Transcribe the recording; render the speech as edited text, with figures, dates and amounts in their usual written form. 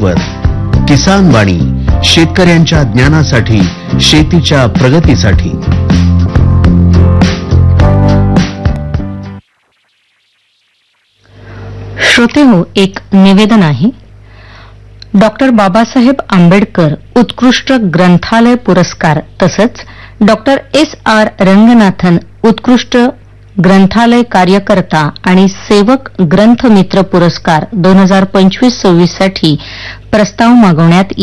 Network. किसान वाणी, शेतकऱ्यांच्या ज्ञानासाठी, शेतीच्या प्रगतीसाठी. श्रोतेहो, एक निवेदन आहे. डॉक्टर बाबासाहेब आंबेडकर उत्कृष्ट ग्रंथालय पुरस्कार तसंच डॉक्टर S.R. रंगनाथन उत्कृष्ट ग्रंथालय कार्यकर्ता आणि सेवक ग्रंथमित्र पुरस्कार 2025-26 साठी प्रस्ताव मागवण्यात